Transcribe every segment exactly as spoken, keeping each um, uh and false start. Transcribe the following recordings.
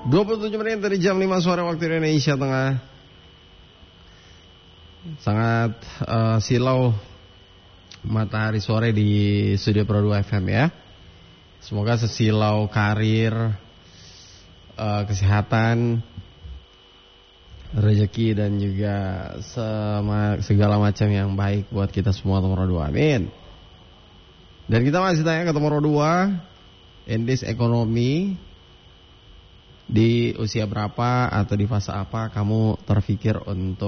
dua puluh tujuh menit dari jam lima sore waktu Indonesia Tengah. Sangat uh, silau matahari sore di Studio Pro dua F M ya. Semoga sesilau karir, uh, kesehatan, rezeki dan juga sema, segala macam yang baik buat kita semua Nomor dua. Amin. Dan kita masih tanya ke Nomor dua, indeks ekonomi di usia berapa atau di fase apa kamu terpikir untuk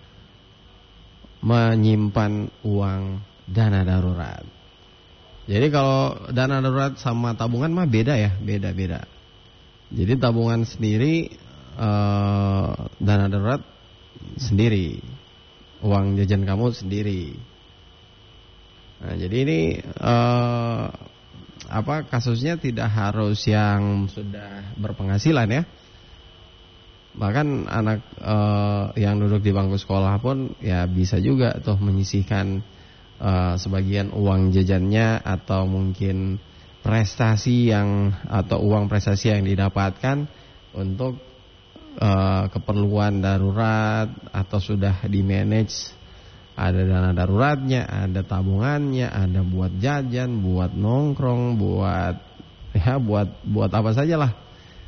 menyimpan uang dana darurat. Jadi kalau dana darurat sama tabungan mah beda ya, beda-beda. Jadi tabungan sendiri, eh, dana darurat sendiri, uang jajan kamu sendiri. Nah, jadi ini eh, apa kasusnya tidak harus yang sudah berpenghasilan ya. Bahkan anak eh, yang duduk di bangku sekolah pun ya bisa juga tuh menyisihkan eh, sebagian uang jajannya atau mungkin prestasi yang atau uang prestasi yang didapatkan untuk eh, keperluan darurat atau sudah di manage. Ada dana daruratnya, ada tabungannya, ada buat jajan, buat nongkrong, buat ya buat buat apa saja lah.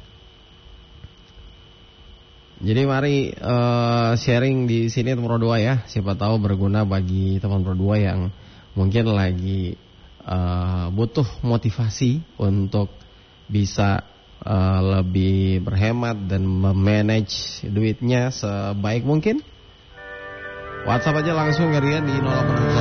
Jadi mari uh, sharing di sini Nomor dua ya. Siapa tahu berguna bagi teman Nomor dua yang mungkin lagi uh, butuh motivasi untuk bisa uh, lebih berhemat dan memanage duitnya sebaik mungkin. WhatsApp aja langsung kalian di nol delapan